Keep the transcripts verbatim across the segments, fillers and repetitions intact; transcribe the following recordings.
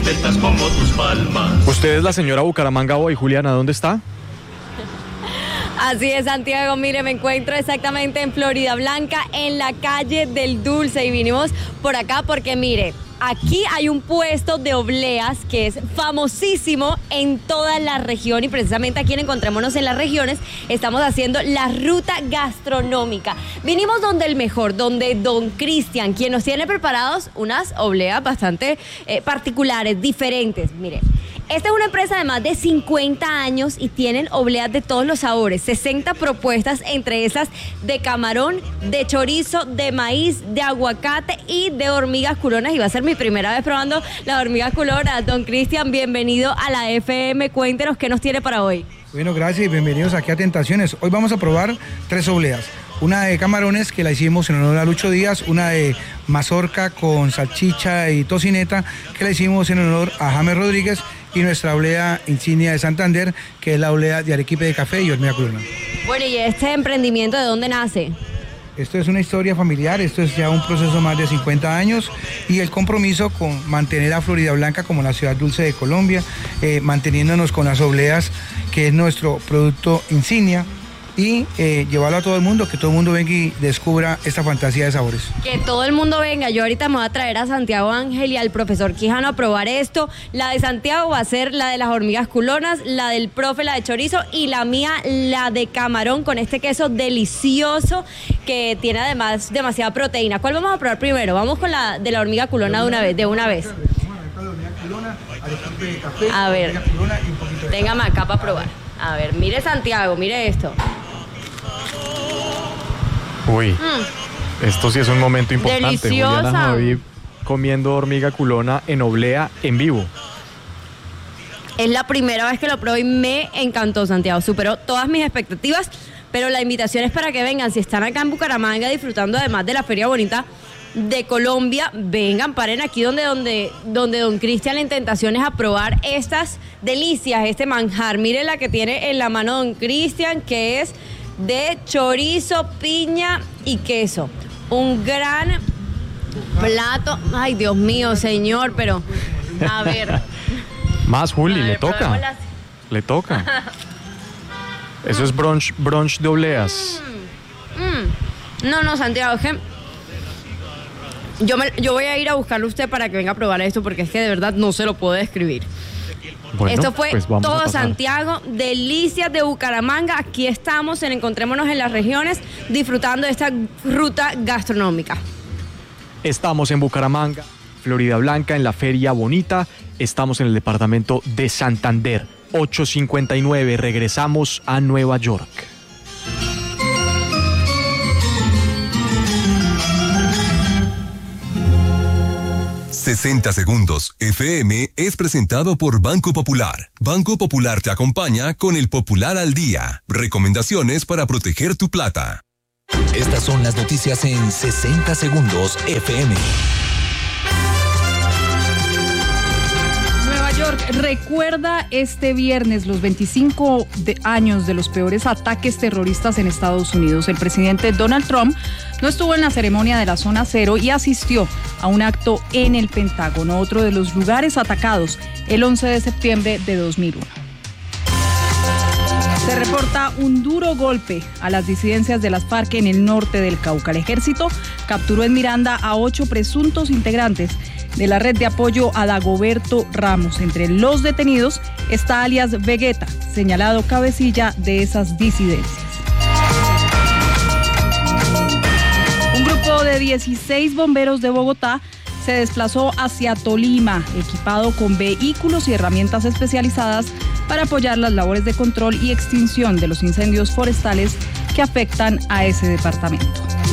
tetas como tus palmas. Usted es la señora Bucaramanga hoy, Juliana, ¿dónde está? Así es, Santiago, mire, me encuentro exactamente en Florida Blanca, en la calle del Dulce, y vinimos por acá porque, mire, aquí hay un puesto de obleas que es famosísimo en toda la región, y precisamente aquí en Encontrémonos en las Regiones estamos haciendo la ruta gastronómica. Vinimos donde el mejor, donde don Cristian, quien nos tiene preparados unas obleas bastante eh, particulares, diferentes. Mire, esta es una empresa de más de cincuenta años y tienen obleas de todos los sabores, sesenta propuestas, entre esas de camarón, de chorizo, de maíz, de aguacate y de hormigas culonas, y va a ser mi primera vez probando las hormigas culonas. Don Cristian, bienvenido a la F M, cuéntenos qué nos tiene para hoy. Bueno, gracias y bienvenidos aquí a Tentaciones. Hoy vamos a probar tres obleas. Una de camarones, que la hicimos en honor a Lucho Díaz, una de mazorca con salchicha y tocineta, que la hicimos en honor a James Rodríguez, y nuestra oblea insignia de Santander, que es la oblea de arequipe de café y hormiga culona. Bueno, ¿y este emprendimiento de dónde nace? Esto es una historia familiar, esto es ya un proceso más de cincuenta años, y el compromiso con mantener a Florida Blanca como la ciudad dulce de Colombia, eh, manteniéndonos con las obleas, que es nuestro producto insignia, y eh, llevarlo a todo el mundo, que todo el mundo venga y descubra esta fantasía de sabores. Que todo el mundo venga. Yo ahorita me voy a traer a Santiago Ángel y al profesor Quijano a probar esto. La de Santiago va a ser la de las hormigas culonas, la del profe la de chorizo, y la mía la de camarón con este queso delicioso que tiene además demasiada proteína. ¿Cuál vamos a probar primero? Vamos con la de la hormiga culona de una vez, de una vez. A ver, téngame acá para probar. A ver, mire Santiago, mire esto. Uy, mm. esto sí es un momento importante. Deliciosa. Juliana Javi comiendo hormiga culona en oblea en vivo. Es la primera vez que lo probé y me encantó, Santiago. Superó todas mis expectativas, pero la invitación es para que vengan. Si están acá en Bucaramanga disfrutando además de la Feria Bonita de Colombia, vengan, paren aquí donde, donde, donde don Cristian en Tentaciones a probar estas delicias, este manjar. Mire la que tiene en la mano don Cristian, que es de chorizo, piña y queso. Un gran plato. Ay, Dios mío, señor, pero a ver. Más, Juli, a le ver, toca. las... Le toca. Eso es brunch, brunch de obleas. Mm, mm. No, no, Santiago, es que yo, me, yo voy a ir a buscarlo a usted para que venga a probar esto, porque es que de verdad no se lo puedo describir. Bueno, esto fue pues todo Santiago, delicias de Bucaramanga. Aquí estamos en Encontrémonos en las Regiones, disfrutando de esta ruta gastronómica. Estamos en Bucaramanga, Florida Blanca, en la Feria Bonita. Estamos en el departamento de Santander. ocho cincuenta y nueve, regresamos a Nueva York. sesenta segundos F M es presentado por Banco Popular. Banco Popular te acompaña con el Popular al Día. Recomendaciones para proteger tu plata. Estas son las noticias en sesenta segundos F M. Nueva York recuerda este viernes los veinticinco de años de los peores ataques terroristas en Estados Unidos. El presidente Donald Trump no estuvo en la ceremonia de la Zona Cero y asistió a un acto en el Pentágono, otro de los lugares atacados el once de septiembre de dos mil uno. Se reporta un duro golpe a las disidencias de las FARC en el norte del Cauca. El ejército capturó en Miranda a ocho presuntos integrantes de la red de apoyo a Dagoberto Ramos. Entre los detenidos está alias Vegeta, señalado cabecilla de esas disidencias. Un grupo de dieciséis bomberos de Bogotá se desplazó hacia Tolima, equipado con vehículos y herramientas especializadas para apoyar las labores de control y extinción de los incendios forestales que afectan a ese departamento.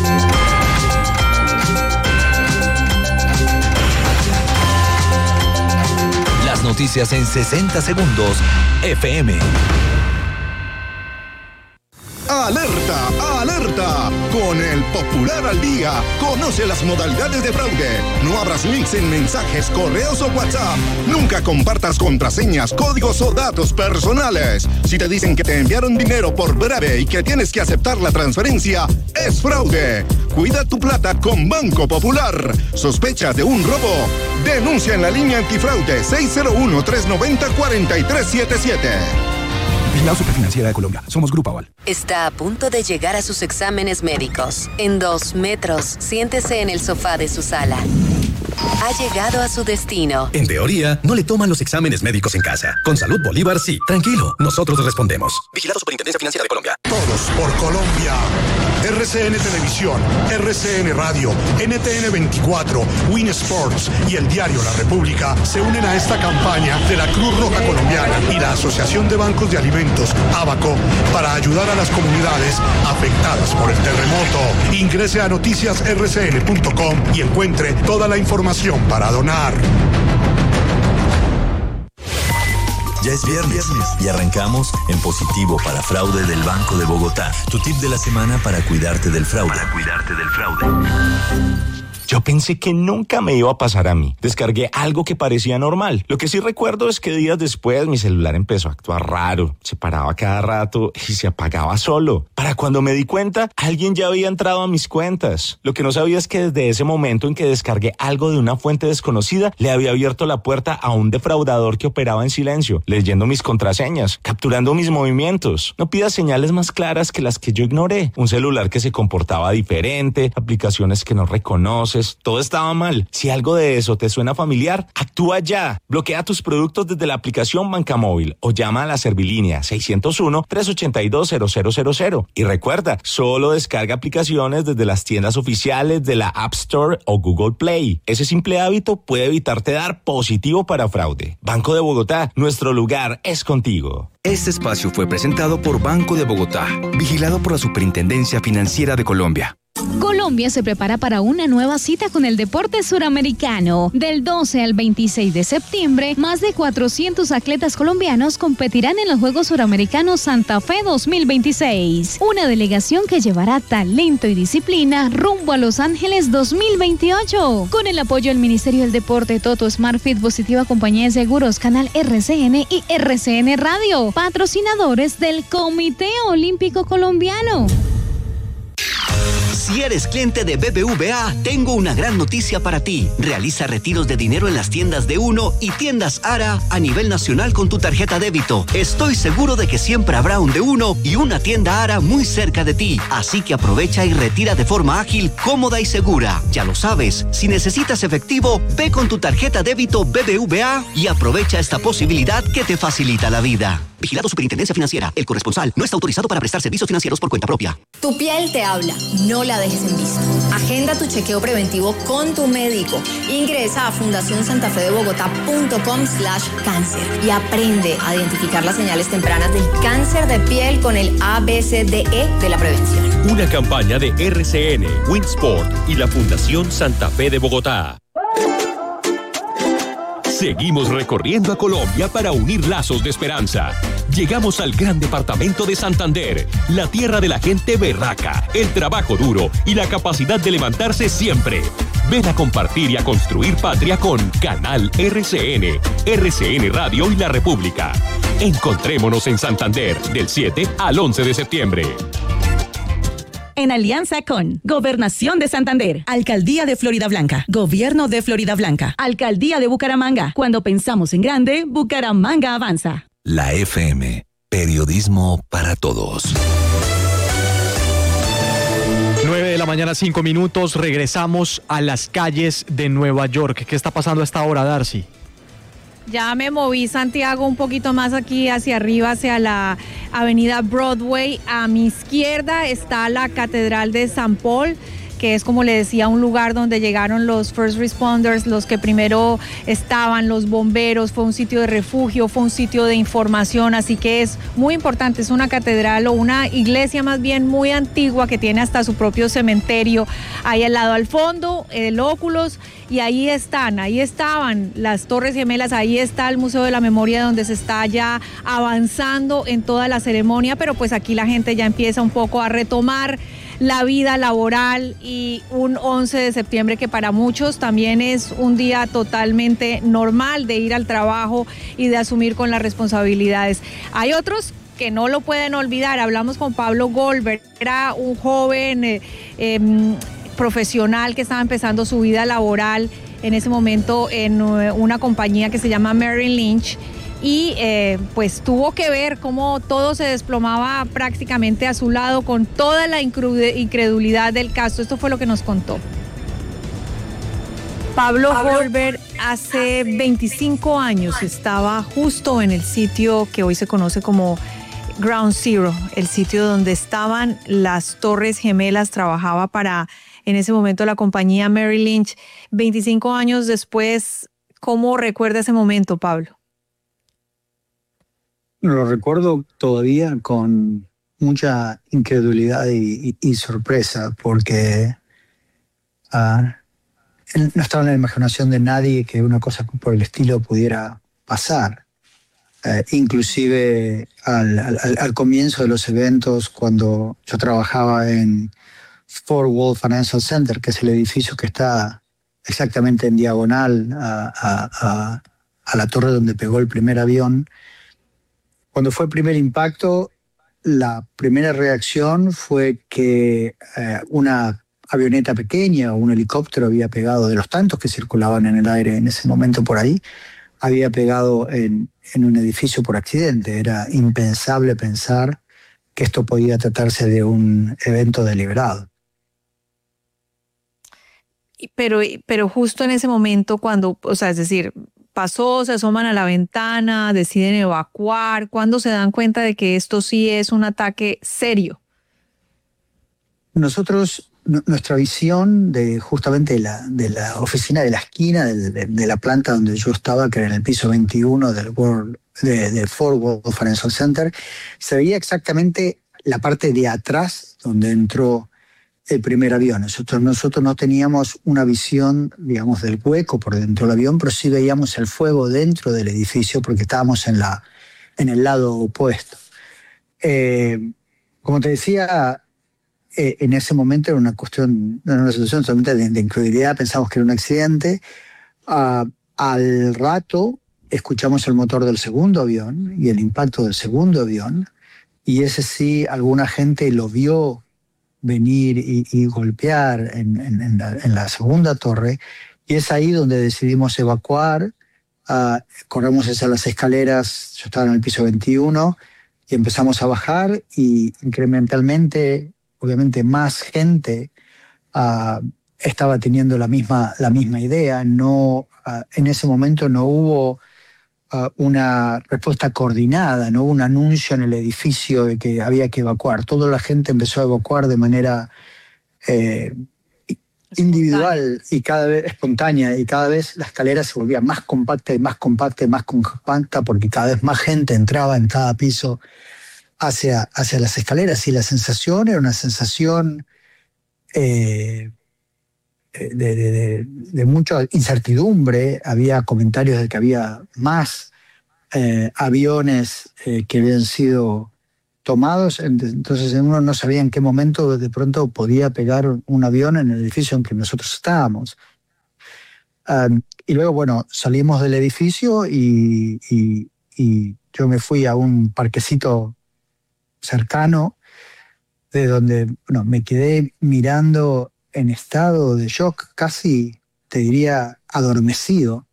Las noticias en sesenta segundos F M. ¡Alerta! ¡Alerta! Con el Popular al Día, conoce las modalidades de fraude. No abras links en mensajes, correos o WhatsApp. Nunca compartas contraseñas, códigos o datos personales. Si te dicen que te enviaron dinero por breve y que tienes que aceptar la transferencia, es fraude. Cuida tu plata con Banco Popular. ¿Sospechas de un robo? Denuncia en la línea antifraude seis cero uno, tres nueve cero, cuatro tres siete siete. Vigilado Superfinanciera de Colombia. Somos Grupo Aval. Está a punto de llegar a sus exámenes médicos. En dos metros, siéntese en el sofá de su sala. Ha llegado a su destino. En teoría, no le toman los exámenes médicos en casa. Con Salud Bolívar, sí. Tranquilo, nosotros respondemos. Vigilado Superintendencia Financiera de Colombia. Todos por Colombia. R C N Televisión, R C N Radio, N T N veinticuatro, Win Sports y el diario La República se unen a esta campaña de la Cruz Roja Colombiana y la Asociación de Bancos de Alimentos, ABACO, para ayudar a las comunidades afectadas por el terremoto. Ingrese a noticias r c n punto com y encuentre toda la información para donar. Ya es viernes y arrancamos en positivo para fraude del Banco de Bogotá. Tu tip de la semana para cuidarte del fraude. Para cuidarte del fraude. Yo pensé que nunca me iba a pasar a mí. Descargué algo que parecía normal. Lo que sí recuerdo es que días después mi celular empezó a actuar raro. Se paraba cada rato y se apagaba solo. Para cuando me di cuenta, alguien ya había entrado a mis cuentas. Lo que no sabía es que desde ese momento en que descargué algo de una fuente desconocida, le había abierto la puerta a un defraudador que operaba en silencio, leyendo mis contraseñas, capturando mis movimientos. No pidas señales más claras que las que yo ignoré. Un celular que se comportaba diferente, aplicaciones que no reconoces. Todo estaba mal. Si algo de eso te suena familiar, actúa ya. Bloquea tus productos desde la aplicación Bancamóvil o llama a la Servilínea seiscientos uno, tres ochenta y dos, cero cero cero cero. Y recuerda, solo descarga aplicaciones desde las tiendas oficiales de la App Store o Google Play. Ese simple hábito puede evitarte dar positivo para fraude. Banco de Bogotá, nuestro lugar es contigo. Este espacio fue presentado por Banco de Bogotá, vigilado por la Superintendencia Financiera de Colombia. Colombia se prepara para una nueva cita con el deporte suramericano. Del doce al veintiséis de septiembre, más de cuatrocientos atletas colombianos competirán en los Juegos Suramericanos Santa Fe dos mil veintiséis. Una delegación que llevará talento y disciplina rumbo a Los Ángeles dos mil veintiocho. Con el apoyo del Ministerio del Deporte, Toto, Smartfit, Positiva Compañía de Seguros, Canal R C N y R C N Radio. Patrocinadores del Comité Olímpico Colombiano. Si eres cliente de B B V A, tengo una gran noticia para ti. Realiza retiros de dinero en las tiendas de Uno y tiendas Ara a nivel nacional con tu tarjeta débito. Estoy seguro de que siempre habrá un de Uno y una tienda Ara muy cerca de ti. Así que aprovecha y retira de forma ágil, cómoda y segura. Ya lo sabes, si necesitas efectivo, ve con tu tarjeta débito B B V A y aprovecha esta posibilidad que te facilita la vida. Vigilado Superintendencia Financiera. El corresponsal no está autorizado para prestar servicios financieros por cuenta propia. Tu piel te habla. No la dejes en visto. Agenda tu chequeo preventivo con tu médico. Ingresa a fundación santa fe de bogotá punto com slash cáncer y aprende a identificar las señales tempranas del cáncer de piel con el A B C D E de la prevención. Una campaña de R C N, Winsport y la Fundación Santa Fe de Bogotá. Seguimos recorriendo a Colombia para unir lazos de esperanza. Llegamos al gran departamento de Santander, la tierra de la gente berraca, el trabajo duro y la capacidad de levantarse siempre. Ven a compartir y a construir patria con Canal R C N, R C N Radio y La República. Encontrémonos en Santander del siete al once de septiembre. En alianza con Gobernación de Santander, Alcaldía de Floridablanca, Gobierno de Floridablanca, Alcaldía de Bucaramanga. Cuando pensamos en grande, Bucaramanga avanza. La F M, periodismo para todos. nueve de la mañana, cinco minutos. Regresamos a las calles de Nueva York. ¿Qué está pasando a esta hora, Darcy? Ya me moví, Santiago, un poquito más aquí hacia arriba, hacia la avenida Broadway. A mi izquierda está la Catedral de San Paul, que es, como le decía, un lugar donde llegaron los first responders, los que primero estaban, los bomberos. Fue un sitio de refugio, fue un sitio de información, así que es muy importante. Es una catedral o una iglesia más bien muy antigua que tiene hasta su propio cementerio ahí al lado, al fondo, el Oculus, y ahí están, ahí estaban las Torres Gemelas, ahí está el Museo de la Memoria, donde se está ya avanzando en toda la ceremonia, pero pues aquí la gente ya empieza un poco a retomar la vida laboral, y un once de septiembre que para muchos también es un día totalmente normal de ir al trabajo y de asumir con las responsabilidades. Hay otros que no lo pueden olvidar. Hablamos con Pablo Goldberg, era un joven eh, eh, profesional que estaba empezando su vida laboral en ese momento en una compañía que se llama Merrill Lynch, y eh, pues tuvo que ver cómo todo se desplomaba prácticamente a su lado con toda la incredulidad del caso. Esto fue lo que nos contó. Pablo Goldberg hace veinticinco años estaba justo en el sitio que hoy se conoce como Ground Zero, el sitio donde estaban las Torres Gemelas. Trabajaba para, en ese momento, la compañía Merrill Lynch. veinticinco años después, ¿cómo recuerda ese momento, Pablo? Lo recuerdo todavía con mucha incredulidad y, y, y sorpresa, porque uh, no estaba en la imaginación de nadie que una cosa por el estilo pudiera pasar. Uh, inclusive al, al, al comienzo de los eventos, cuando yo trabajaba en Fort Worth Financial Center, que es el edificio que está exactamente en diagonal a, a, a, a la torre donde pegó el primer avión. Cuando fue el primer impacto, la primera reacción fue que eh, una avioneta pequeña o un helicóptero había pegado, de los tantos que circulaban en el aire en ese momento por ahí, había pegado en, en un edificio por accidente. Era impensable pensar que esto podía tratarse de un evento deliberado. Pero, pero justo en ese momento, cuando, o sea, es decir, pasó, se asoman a la ventana, deciden evacuar, ¿cuándo se dan cuenta de que esto sí es un ataque serio? Nosotros, nuestra visión de justamente de la, de la oficina de la esquina de, de, de la planta donde yo estaba, que era en el piso veintiuno del World, de, de Fort Worth Financial Center, se veía exactamente la parte de atrás donde entró el primer avión. Nosotros, nosotros no teníamos una visión, digamos, del hueco por dentro del avión, pero sí veíamos el fuego dentro del edificio porque estábamos en, la, en el lado opuesto. Eh, como te decía, eh, en ese momento era una cuestión, era una situación totalmente de, de incredulidad. Pensamos que era un accidente. Uh, al rato escuchamos el motor del segundo avión y el impacto del segundo avión, y ese sí, alguna gente lo vio venir y, y golpear en, en, en, la, en la segunda torre, y es ahí donde decidimos evacuar. Uh, corremos hacia las escaleras, yo estaba en el piso veintiuno, y empezamos a bajar, y incrementalmente, obviamente, más gente uh, estaba teniendo la misma, la misma idea. No, uh, en ese momento no hubo uh, una respuesta coordinada, no hubo un anuncio en el edificio de que había que evacuar. Toda la gente empezó a evacuar de manera eh, individual y cada vez espontánea, y cada vez la escalera se volvía más compacta y más compacta y más compacta, porque cada vez más gente entraba en cada piso hacia, hacia las escaleras, y la sensación era una sensación eh, de, de, de, de mucha incertidumbre. Había comentarios de que había más eh, aviones eh, que habían sido tomados, entonces uno no sabía en qué momento de pronto podía pegar un avión en el edificio en que nosotros estábamos. Um, y luego, bueno, salimos del edificio y, y, y yo me fui a un parquecito cercano, de donde, bueno, me quedé mirando en estado de shock, casi te diría adormecido,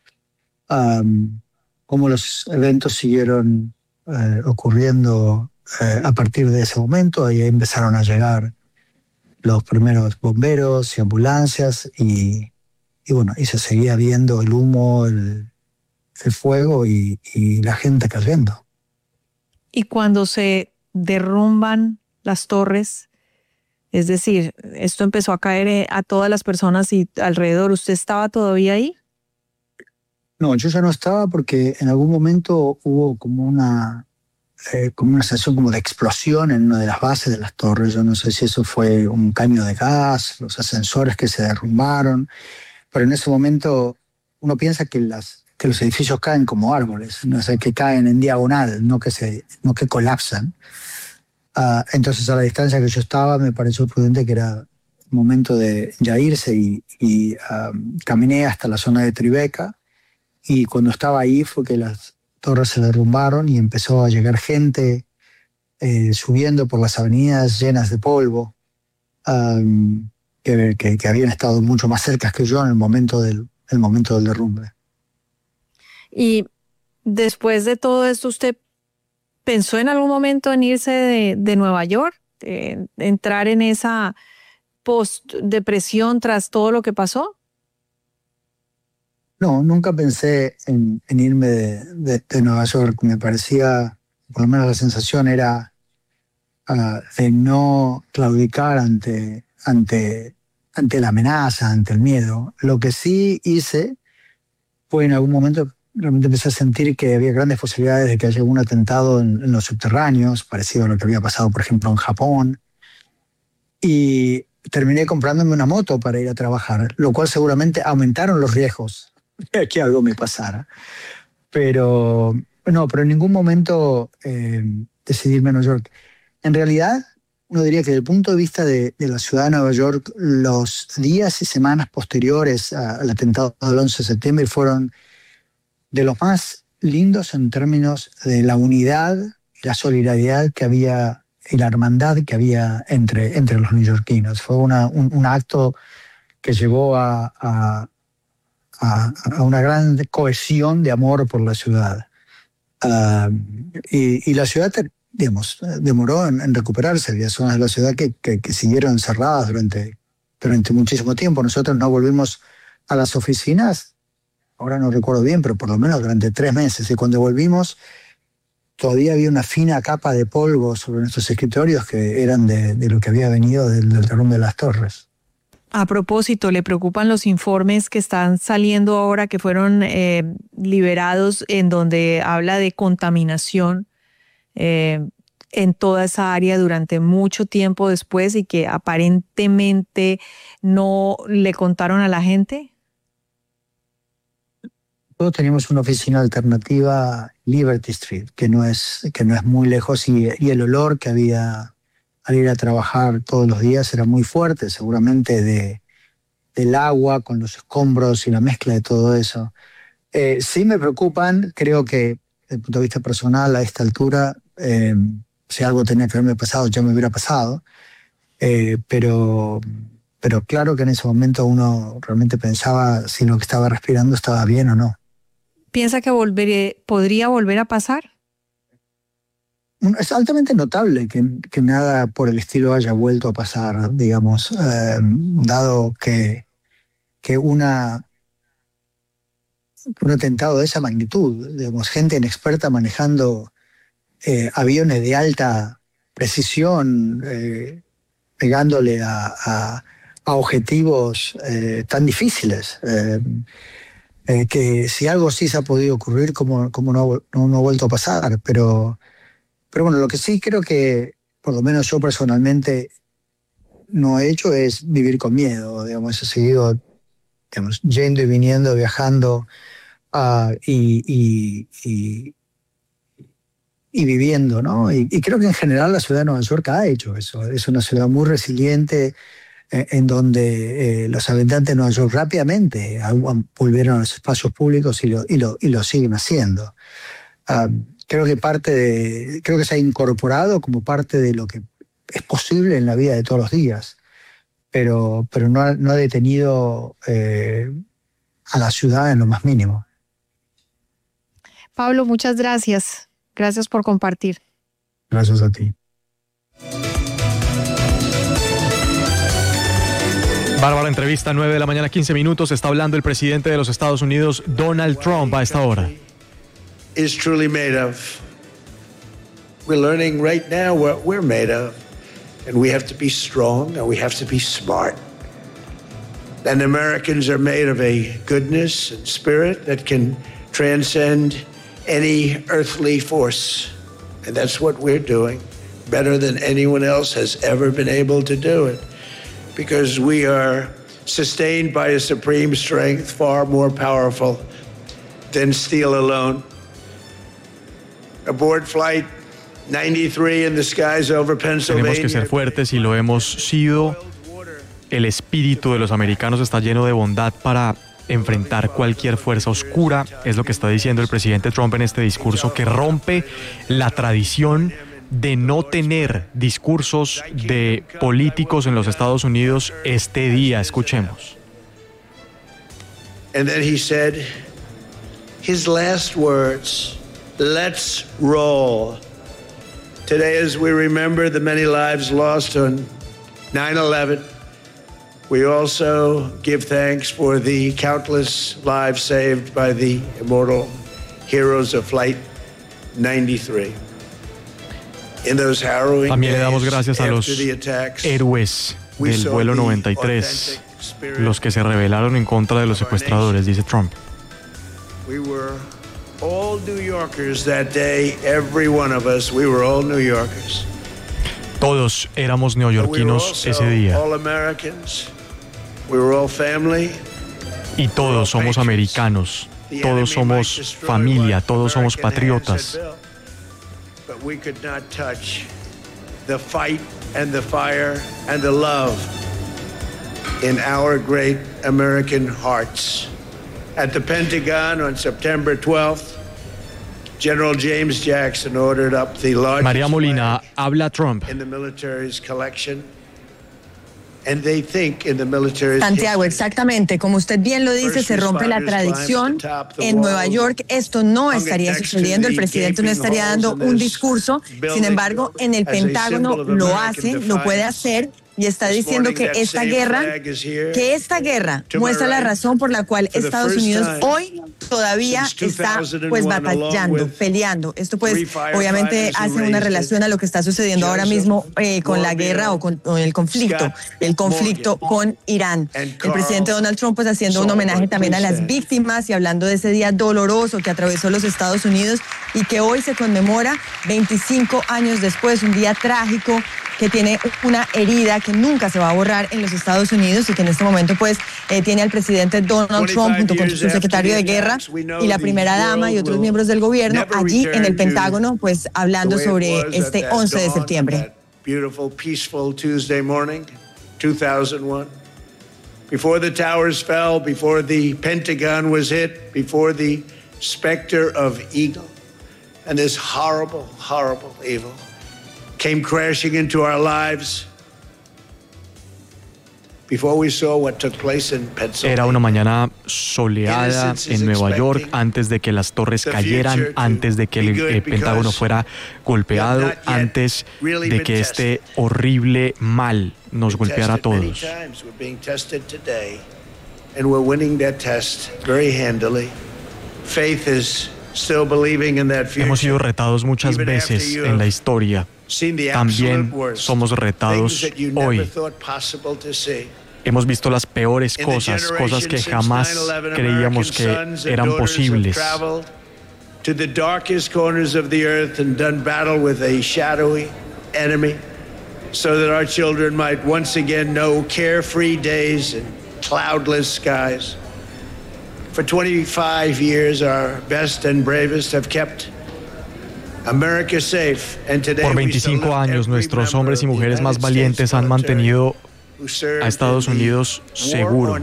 um, cómo los eventos siguieron eh, ocurriendo eh, a partir de ese momento. Ahí empezaron a llegar los primeros bomberos y ambulancias, y, y bueno, y se seguía viendo el humo, el, el fuego y, y la gente cayendo. Y cuando se derrumban las torres, Es decir, esto empezó a caer a todas las personas y alrededor. ¿Usted estaba todavía ahí? No, yo ya no estaba porque en algún momento hubo como una, eh, como una sensación como de explosión en una de las bases de las torres. Yo no sé si eso fue un caño de gas, los ascensores que se derrumbaron, pero en ese momento uno piensa que, las, que los edificios caen como árboles, no sé, que caen en diagonal, no que, se, no que colapsan. Uh, entonces a la distancia que yo estaba me pareció prudente que era momento de ya irse y, y um, caminé hasta la zona de Tribeca. Y cuando estaba ahí fue que las torres se derrumbaron y empezó a llegar gente eh, subiendo por las avenidas llenas de polvo, um, que, que, que habían estado mucho más cerca que yo en el momento del, el momento del derrumbe. Y después de todo esto, ¿usted pensó en algún momento en irse de, de Nueva York? De entrar en esa post-depresión tras todo lo que pasó? No, nunca pensé en, en irme de, de, de Nueva York. Me parecía, por lo menos la sensación era uh, de no claudicar ante, ante, ante la amenaza, ante el miedo. Lo que sí hice fue en algún momento, realmente empecé a sentir que había grandes posibilidades de que haya un atentado en, en los subterráneos, parecido a lo que había pasado, por ejemplo, en Japón. Y terminé comprándome una moto para ir a trabajar, lo cual seguramente aumentaron los riesgos de que algo me pasara. Pero no, pero en ningún momento eh, decidí irme a Nueva York. En realidad, uno diría que desde el punto de vista de, de la ciudad de Nueva York, los días y semanas posteriores a, al atentado del once de septiembre fueron de los más lindos en términos de la unidad, la solidaridad que había y la hermandad que había entre, entre los neoyorquinos. Fue una, un, un acto que llevó a, a A, a una gran cohesión de amor por la ciudad. Uh, y, y la ciudad, digamos, demoró en, en recuperarse. Había zonas de la ciudad que, que, que siguieron cerradas durante, durante muchísimo tiempo. Nosotros no volvimos a las oficinas, ahora no recuerdo bien, pero por lo menos durante tres meses. Y cuando volvimos, todavía había una fina capa de polvo sobre nuestros escritorios que eran de, de lo que había venido del, del derrumbe de las torres. A propósito, ¿le preocupan los informes que están saliendo ahora, que fueron eh, liberados, en donde habla de contaminación eh, en toda esa área durante mucho tiempo después y que aparentemente no le contaron a la gente? Todos teníamos una oficina alternativa, Liberty Street, que no es, que no es muy lejos, y, y el olor que había al ir a trabajar todos los días era muy fuerte, seguramente de, del agua con los escombros y la mezcla de todo eso. Eh, sí me preocupan, creo que desde el punto de vista personal a esta altura, eh, si algo tenía que haberme pasado, ya me hubiera pasado, eh, pero, pero claro que en ese momento uno realmente pensaba si lo que estaba respirando estaba bien o no. ¿Piensa que volveré, podría volver a pasar? Es altamente notable que, que nada por el estilo haya vuelto a pasar, digamos, eh, dado que, que una, un atentado de esa magnitud, digamos, gente inexperta manejando eh, aviones de alta precisión, eh, pegándole a, a, a objetivos eh, tan difíciles, eh, eh, que si algo sí se ha podido ocurrir, como, como no, no, no ha vuelto a pasar, pero... Pero bueno, lo que sí creo que, por lo menos yo personalmente, no he hecho es vivir con miedo. Digamos, he seguido, digamos, yendo y viniendo, viajando uh, y, y, y, y viviendo, ¿no? Y, y creo que en general la ciudad de Nueva York ha hecho eso. Es una ciudad muy resiliente eh, en donde eh, los habitantes de Nueva York rápidamente volvieron a los espacios públicos y lo, y lo, y lo siguen haciendo. Uh, Creo que parte de, creo que se ha incorporado como parte de lo que es posible en la vida de todos los días, pero, pero no, ha, no ha detenido eh, a la ciudad en lo más mínimo. Pablo, muchas gracias. Gracias por compartir. Gracias a ti. Bárbara, entrevista nueve de la mañana, quince minutos. Está hablando el presidente de los Estados Unidos, Donald Trump, a esta hora. Is truly made of. We're learning right now what we're made of. and we have to be strong, and we have to be smart. And Americans are made of a goodness and spirit that can transcend any earthly force. And that's what we're doing, better than anyone else has ever been able to do it, because we are sustained by a supreme strength far more powerful than steel alone. Aboard flight ninety-three in the skies over Pennsylvania. Tenemos que ser fuertes y lo hemos sido. El espíritu de los americanos está lleno de bondad para enfrentar cualquier fuerza oscura, es lo que está diciendo el presidente Trump en este discurso, que rompe la tradición de no tener discursos de políticos en los Estados Unidos este día. Escuchemos. And then he said his last words, "Let's roll." Today, as we remember the many lives lost on nine eleven, we also give thanks for the countless lives saved by the immortal heroes of Flight ninety-three. In those harrowing También le damos days gracias a los after the attacks, héroes we del saw vuelo the noventa y tres, authentic spirit los que se rebelaron en contra de los secuestradores, dice Trump. We were all New Yorkers that day, every one of us, we were all New Yorkers. Todos éramos neoyorquinos ese día. All Americans. We were all family. Y todos somos americanos, todos somos familia, todos somos patriotas. But we could not touch the fight and the fire and the love in our great American hearts. At the Pentagon on September twelfth, General James Jackson ordered up the largest María Molina, habla Trump. in the military's collection. And they think in the military's Santiago, exactamente, como usted bien lo dice, se rompe la tradición. En Nueva York esto no estaría sucediendo, el presidente no estaría dando un discurso, sin embargo, en el Pentágono lo hace, lo puede hacer. Y está diciendo que esta guerra, que esta guerra muestra la razón por la cual Estados Unidos hoy todavía está pues batallando, peleando. Esto pues obviamente hace una relación a lo que está sucediendo ahora mismo eh, con la guerra o con o el conflicto, el conflicto con Irán. El presidente Donald Trump pues haciendo un homenaje también a las víctimas y hablando de ese día doloroso que atravesó los Estados Unidos y que hoy se conmemora veinticinco años después, un día trágico que tiene una herida que nunca se va a borrar en los Estados Unidos y que en este momento pues eh, tiene al presidente Donald Trump junto con su secretario de guerra y la primera dama y otros miembros del gobierno allí en el Pentágono pues hablando sobre este once de septiembre. Beautiful, peaceful Tuesday morning, two thousand one. Before the towers fell, before the Pentagon was hit, before the specter of Eagle and this horrible, horrible evil came crashing into our lives. Before we saw what took place in Pennsylvania. Era una mañana soleada en Nueva York antes de que las torres cayeran, antes de que el, el Pentágono fuera golpeado, antes de que este horrible mal nos golpeara a todos. And we're winning that test very handily. Faith is still believing in that future. Hemos sido retados muchas veces en la historia. También somos retados hoy. Hemos visto las peores cosas, cosas que jamás creíamos que eran posibles. To the darkest corners of the earth and done battle with a shadowy enemy, so that our children might once again know carefree days and cloudless skies. For twenty-five years, our best and bravest have kept America safe, and today Por veinticinco años, nuestros hombres y mujeres más valientes han mantenido a Estados Unidos seguro.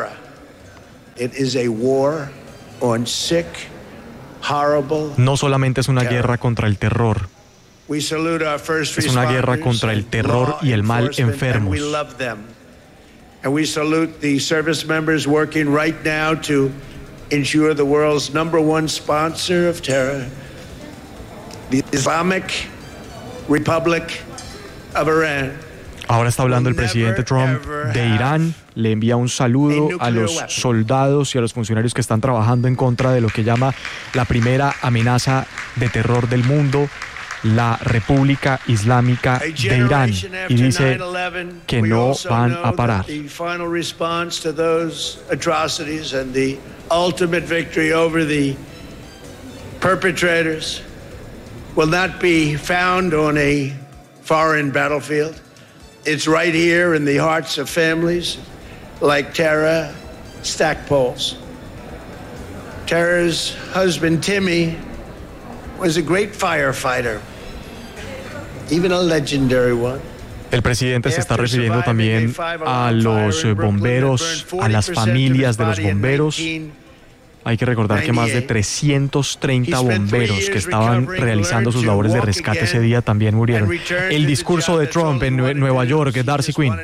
No solamente es una guerra contra el terror, es una guerra contra el terror y el mal enfermos. And we salute the service members working right now to ensure the world's number one sponsor of terror, the Islamic Republic of Iran. Ahora está hablando el presidente Trump de Irán. Le envía un saludo a los soldados y a los funcionarios que están trabajando en contra de lo que llama la primera amenaza de terror del mundo. la República Islámica de Irán y dice que no van a parar. The final response to those atrocities and the ultimate victory over the perpetrators will not be found on a foreign battlefield. It's right here in the hearts of families like Tara Stackpole's. Tara's husband, Timmy, was a great firefighter, even a legendary one. El presidente se está refiriendo también a los bomberos, a las familias de los bomberos. Hay que recordar que más de trescientos treinta bomberos que estaban realizando sus labores de rescate ese día también murieron. El discurso de Trump en Nueva York, Darcy Quinn.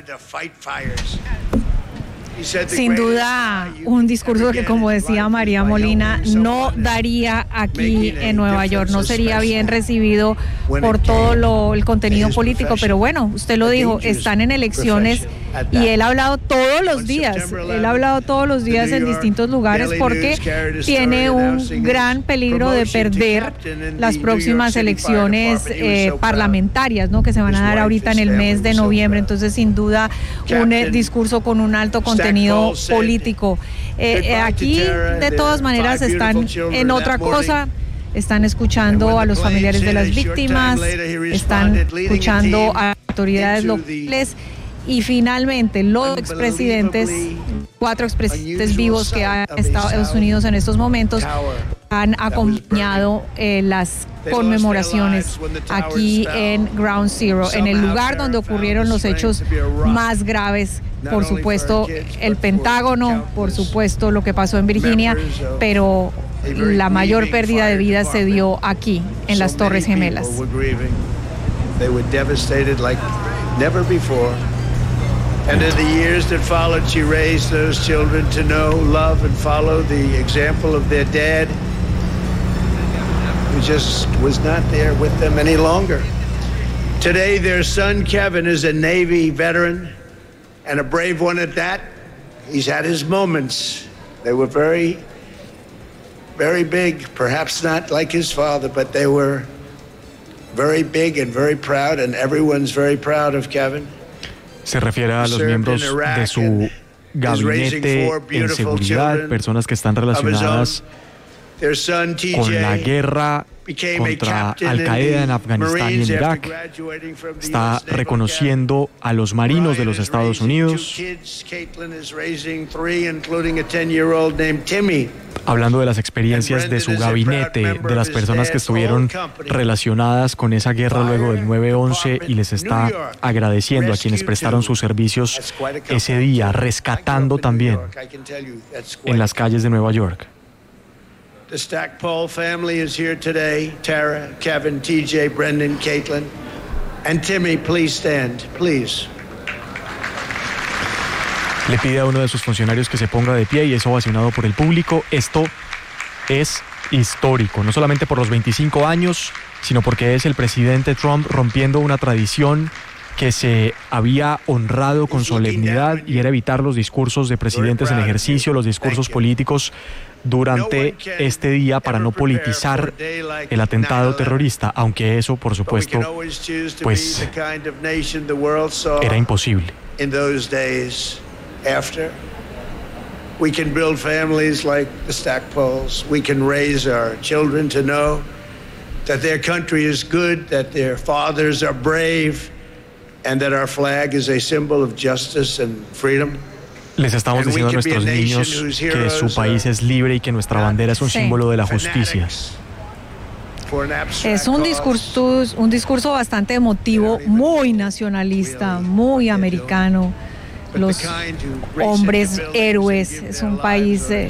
Sin duda, un discurso que, como decía María Molina, no daría aquí en Nueva York, no sería bien recibido por todo lo, el contenido político, pero bueno, usted lo dijo, están en elecciones y él ha hablado todos los días, él ha hablado todos los días en distintos lugares porque tiene un gran peligro de perder las próximas elecciones eh, parlamentarias, ¿no?, que se van a dar ahorita en el mes de noviembre. Entonces, sin duda, un eh, discurso con un alto contenido político. Eh, eh, aquí, de todas maneras, están en otra cosa. Están escuchando a los familiares de las víctimas, están escuchando a autoridades locales y finalmente los expresidentes, cuatro expresidentes vivos que hay en Estados Unidos en estos momentos, han acompañado eh, las conmemoraciones aquí en Ground Zero, en el lugar donde ocurrieron los hechos más graves. Por supuesto, el Pentágono, por supuesto, lo que pasó en Virginia, pero la mayor pérdida de vidas se dio aquí, en las Torres Gemelas. And in the years that followed, she raised those children to know, love, and follow the example of their dad, who just was not there with them any longer. Today, their son, Kevin, is a Navy veteran, and a brave one at that. He's had his moments. They were very, very big, perhaps not like his father, but they were very big and very proud, and everyone's very proud of Kevin. Se refiere a los miembros de su gabinete en seguridad, personas que están relacionadas con la guerra contra Al-Qaeda en Afganistán y en Irak. Está reconociendo a los marinos de los Estados Unidos, hablando de las experiencias de su gabinete, de las personas que estuvieron relacionadas con esa guerra luego del nueve once, y les está agradeciendo a quienes prestaron sus servicios ese día, rescatando también en las calles de Nueva York. The Stackpole family is here today. Tara, Kevin, T J, Brendan, Caitlin, and Timmy, please stand, please. Le pide a uno de sus funcionarios que se ponga de pie y es ovacionado por el público. Esto es histórico, no solamente por los veinticinco años, sino porque es el presidente Trump rompiendo una tradición que se había honrado con solemnidad, y era evitar los discursos de presidentes en ejercicio, los discursos políticos durante este día, para no politizar el atentado terrorista, aunque eso, por supuesto, pues era imposible. We can build families like the Stackpoles. We can raise our children to know that their country is good, that their fathers are brave, and that our flag is a symbol of justice and freedom. Les estamos diciendo a nuestros niños que su país es libre y que nuestra bandera es un Sí. símbolo de la justicia. Es un discurso, un discurso bastante emotivo, muy nacionalista, muy americano. Los hombres héroes, es un país eh,